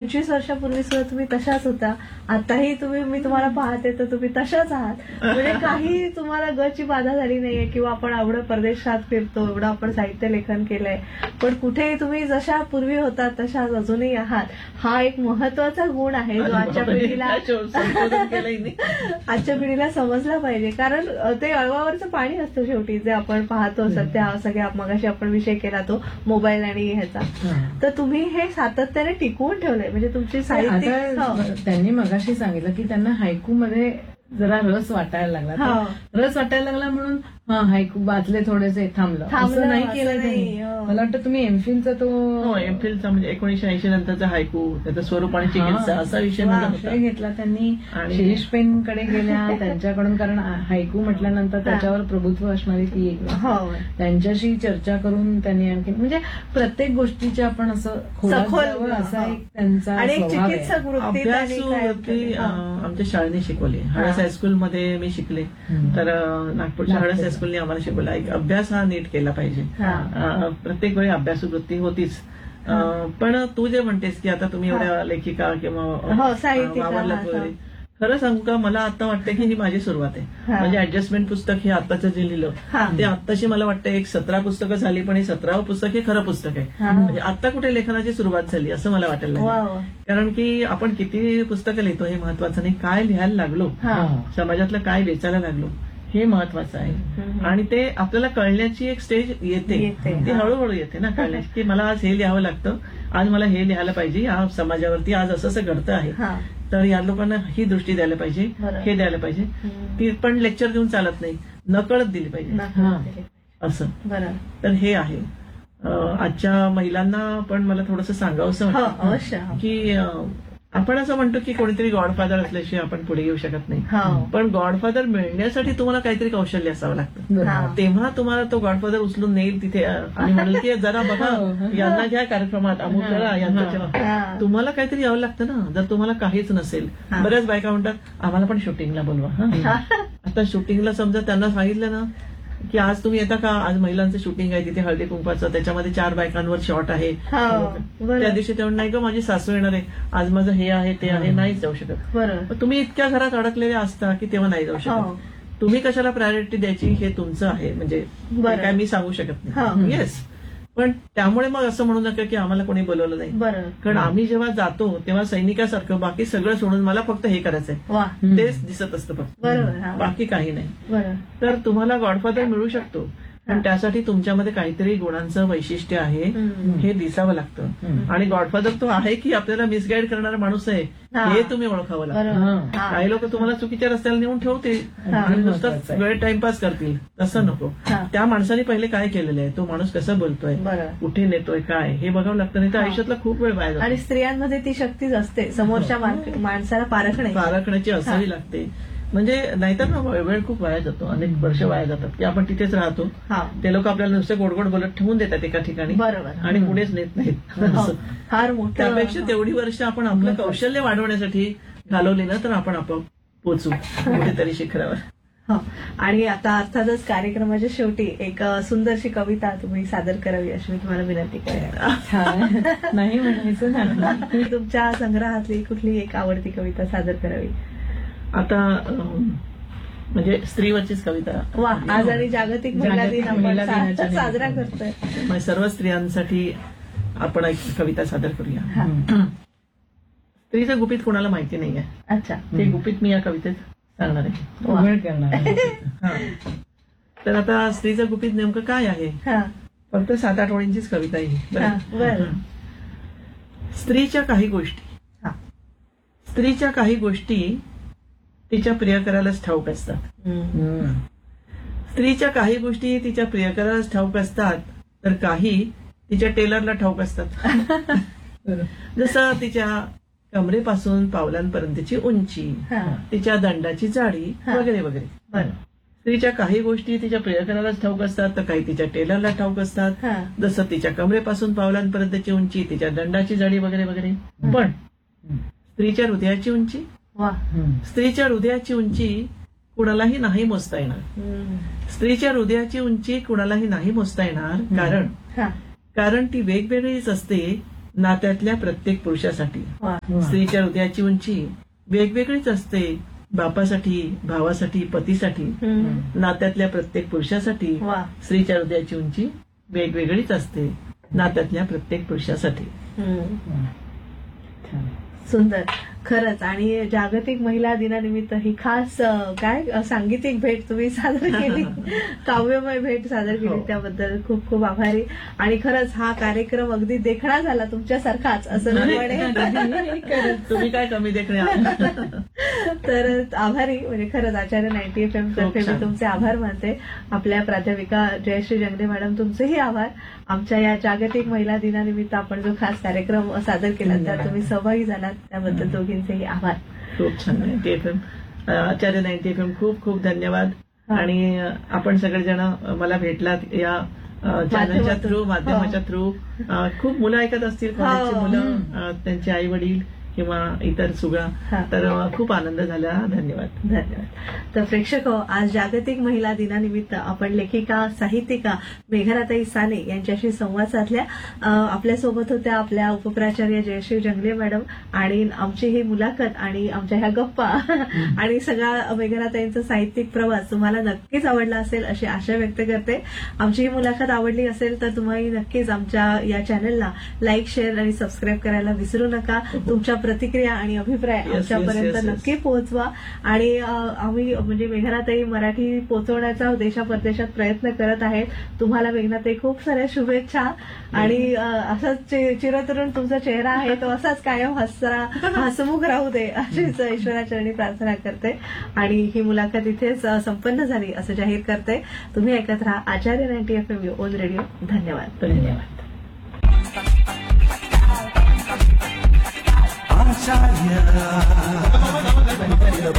25 वर्षापूर्वी सुद्धा तुम्ही तशाच होता, आताही मी तुम्हाला पाहते तर तुम्ही तशाच आहात. म्हणजे काही तुम्हाला गची बाधा झाली नाहीये किंवा आपण एवढं परदेशात फिरतो, एवढं आपण साहित्य लेखन केलंय, पण कुठेही तुम्ही जशा पूर्वी होतात तशाच अजूनही आहात. हा एक महत्वाचा गुण आहे जो आजच्या पिढीला समजला पाहिजे. कारण ते अळवावरचं पाणी असतं शेवटी, जे आपण पाहतो सध्या सगळ्या मगाशी आपण विषय केला तो मोबाईल आणि ह्याचा. तर तुम्ही हे सातत्याने टिकवून ठेवलंय, म्हणजे तुमची साहित्य. त्यांनी मगाशी सांगितलं की त्यांना हायकू मध्ये जरा रस वाटायला लागला, रस वाटायला लागला म्हणून हायकू वाचले, थोडेसे थांबलं, असं नाही केलं त्यांनी. मला वाटतं तुम्ही एमफिलचा तो एमफिलचा म्हणजे 1980 नंतरचा हायकू, त्याचं स्वरूप आणि चिकित्सा असा विषय घेतला त्यांनी. शिरीष पेन कडे गेल्या त्यांच्याकडून, कारण हायकू म्हटल्यानंतर त्याच्यावर प्रभुत्व असणारी ती एक, त्यांच्याशी चर्चा करून त्यांनी आणखी म्हणजे प्रत्येक गोष्टीचे आपण असं खोल असा एक त्यांचा चिकित्सक वृत्ती आमच्या शाळेने शिकवली. हळस हायस्कूलमध्ये मी शिकले, तर नागपूरच्या हळस हायस्कूलने आम्हाला शिकवला एक अभ्यास हा नीट केला पाहिजे. प्रत्येक वेळी अभ्यासू वृत्ती होतीच. पण तू जे म्हणतेस की आता तुम्ही एवढ्या लेखिका किंवा वावरलात वगैरे, खरं सांगू का, मला आता वाटतं की ही माझी सुरुवात आहे. म्हणजे ऍडजस्टमेंट पुस्तक हे आताचं जे लिहिलं ते आत्ताशी मला वाटतं एक 17 पुस्तकं झाली, पण हे 17वं पुस्तक हे खरं पुस्तक आहे. म्हणजे आता कुठे लेखनाची सुरुवात झाली असं मला वाटायला लागलं. कारण की आपण किती पुस्तकं लिहितो हे महत्वाचं नाही, काय लिहायला लागलो, समाजातलं काय वेचायला लागलो हे महत्वाचं आहे. आणि ते आपल्याला कळण्याची एक स्टेज येते, ती हळूहळू येते ना कळण्याची, की मला आज हे लिहावं लागतं, आज मला हे लिहायला पाहिजे, या समाजावरती आज असं असं घडतं आहे, तर या लोकांना ही दृष्टी द्यायला पाहिजे, हे द्यायला पाहिजे. ती पण लेक्चर देऊन चालत नाही, नकळत दिली पाहिजे असं. तर हे आहे आजच्या महिलांना पण मला थोडंसं सांगावंसं वाटतं की आपण असं म्हणतो की कोणीतरी गॉडफादर असल्याशिवाय आपण पुढे येऊ शकत नाही, पण गॉडफादर मिळण्यासाठी तुम्हाला काहीतरी कौशल्य असावं लागतं. तेव्हा तुम्हाला तो गॉडफादर उचलून नेईल तिथे आणि म्हणेल की जरा बघा यांना ज्या कार्यक्रमात अमुक करा यांच्या, तुम्हाला काहीतरी यावं लागतं ना. जर तुम्हाला काहीच नसेल, बऱ्याच बायका म्हणतात आम्हाला पण शूटिंगला बोलवा. आता शूटिंगला समजा त्यांना सांगितलं ना की आज तुम्ही येता का, आज महिलांचं शूटिंग आहे तिथे हळदी कुंकवाचं, त्याच्यामध्ये 4 बायकांवर शॉट आहे, त्या दिवशी तेव्हा नाही ग माझी सासू येणार आहे, आज माझं हे आहे ते आहे, नाहीच जाऊ शकत. तुम्ही इतक्या घरात अडकलेले असता की तेव्हा नाही जाऊ शकत. तुम्ही कशाला प्रायोरिटी द्यायची हे तुमचं आहे, म्हणजे काय मी सांगू शकत नाही. येस, पण त्यामुळे मग असं म्हणू नका की आम्हाला कोणी बोलवलं नाही. कारण आम्ही जेव्हा जातो तेव्हा सैनिकासारखं बाकी सगळं सोडून मला फक्त हे करायचंय, तेच दिसत असतं फक्त, बाकी काही नाही. तर तुम्हाला गॉडफादर मिळू शकतो, पण त्यासाठी तुमच्यामध्ये काहीतरी गुणांचं वैशिष्ट्य आहे हे दिसावं लागतं. आणि गॉडफादर तो आहे की आपल्याला मिसगाईड करणारा माणूस आहे हे तुम्ही ओळखावं लागतं. काही लोक तुम्हाला चुकीच्या रस्त्याला नेऊन ठेवतील आणि नुसतं वेळ टाइमपास करतील, तसं नको. त्या माणसाने पहिले काय केलेलं आहे, तो माणूस कसा बोलतोय, कुठे नेतोय, काय हे बघावं लागतं. नाही तर आयुष्यातला खूप वेळ वाया जातो. आणि स्त्रियांमध्ये ती शक्तीच असते समोरच्या माणसाला पारखण्याची असावी लागते. म्हणजे नाहीतर ना वेळ खूप वाया जातो, अनेक वर्ष वाया जातात की आपण तिथेच राहतो, ते लोक आपल्याला नुसते गोडगोड बोलत ठेवून देतात एका ठिकाणी आणि पुढेच नेत नाहीत. फार मोठं. त्यापेक्षा तेवढी वर्ष आपण आपलं कौशल्य वाढवण्यासाठी घालवली ना तर आपण आपोआप पोचू कुठेतरी शिखरावर. आणि आता अर्थातच कार्यक्रमाच्या शेवटी एक सुंदरशी कविता तुम्ही सादर करावी अशी मी तुम्हाला विनंती करेन. नाही म्हणायचं ना, तुमच्या संग्रहातली कुठली एक आवडती कविता सादर करावी. आता म्हणजे स्त्रीवरचीच कविता. आज आणि जागतिक महिला दिन आपण साजरा करतोय, सर्व स्त्रियांसाठी आपण एक कविता सादर करूया. स्त्रीचं गुपित कोणाला माहिती नाहीये. अच्छा, ते गुपित मी या कवितेत सांगणार आहे. तर आता स्त्रीचं गुपित नेमकं काय आहे, फक्त 7-8 ओळींचीच कविता आहे. स्त्रीच्या काही गोष्टी तिच्या प्रियकरालाच ठाऊक असतात. स्त्रीच्या काही गोष्टी तिच्या प्रियकरालाच ठाऊक असतात, तर काही तिच्या टेलरला ठाऊक असतात. जसं तिच्या कमरेपासून पावलांपर्यंतची उंची, तिच्या दंडाची जाडी वगैरे वगैरे. स्त्रीच्या काही गोष्टी तिच्या प्रियकरालाच ठाऊक असतात, तर काही तिच्या टेलरला ठाऊक असतात. जसं तिच्या कमरेपासून पावलांपर्यंतची उंची, तिच्या दंडाची जाडी वगैरे वगैरे. पण स्त्रीच्या हृदयाची उंची कुणालाही नाही मोजता येणार. स्त्रीच्या हृदयाची उंची कुणालाही नाही मोजता येणार, कारण ती वेगवेगळीच असते, नात्यातल्या प्रत्येक पुरुषासाठी. वा. स्त्रीच्या हृदयाची उंची वेगवेगळीच असते. बापासाठी, भावासाठी, पतीसाठी. नात्यातल्या प्रत्येक पुरुषासाठी वा. स्त्रीच्या हृदयाची उंची वेगवेगळीच असते. नात्यातल्या प्रत्येक पुरुषासाठी. सुंदर. खरंच. आणि जागतिक महिला दिनानिमित्त ही खास सांगीतिक भेट तुम्ही सादर केली, काव्यमय भेट सादर केली, त्याबद्दल खूप खूप आभारी. आणि खरंच हा कार्यक्रम अगदी देखणा झाला तुमच्यासारखाच असं मी म्हणेन. तुम्ही काय कमी देखणे. तर आभारी. म्हणजे खरंच आचार्य 90 FM तर्फे मी तुमचे आभार मानते. आपल्या प्राध्यापिका जयश्री जंगले मॅडम, तुमचेही आभार. आमच्या या जागतिक महिला दिनानिमित्त आपण जो खास कार्यक्रम सादर केला त्यात तुम्ही सहभागी झालात, त्याबद्दल दोघींचेही आभार. खूप छान. 90 FM, आचार्य 90 FM खूप खूप धन्यवाद. आणि आपण सगळेजण मला भेटलात या चॅनलच्या थ्रू, माध्यमाच्या थ्रू. खूप मुलं ऐकत असतील, कॉलेजची मुलं, त्यांचे आई वडील किंवा इतर सुगा. तर खूप आनंद झाला. धन्यवाद. धन्यवाद. तर प्रेक्षक, आज जागतिक महिला दिनानिमित्त आपण लेखिका, साहित्यिका मेघनाताई साने यांच्याशी संवाद साधल्या. आपल्यासोबत होत्या आपल्या उपप्राचार्य जयश्री जंगले मॅडम. आणि आमची ही मुलाखत आणि आमच्या ह्या गप्पा आणि सगळा मेघनाताईंचा साहित्यिक प्रवास तुम्हाला नक्कीच आवडला असेल अशी आशा व्यक्त करते. आमची ही मुलाखत आवडली असेल तर तुम्ही नक्कीच आमच्या या चॅनलला लाईक, शेअर आणि सबस्क्राईब करायला विसरू नका. तुमच्या प्रतिक्रिया आणि अभिप्राय आमच्यापर्यंत नक्की पोहोचवा. आणि आम्ही म्हणजे मेघनाताई मराठी पोहोचवण्याचा देशापरदेशात प्रयत्न करत आहेत. तुम्हाला मेघनाताई खूप साऱ्या शुभेच्छा. आणि असाच चिरतरुण तुमचा चेहरा आहे तो असाच कायम हसमुख राहू दे अशीच ईश्वराचरणी प्रार्थना करते. आणि ही मुलाखत इथेच संपन्न झाली असं जाहीर करते. तुम्ही ऐकत राहा आचार्य 90 FM ओन रेडिओ. धन्यवाद. धन्यवाद. Acharya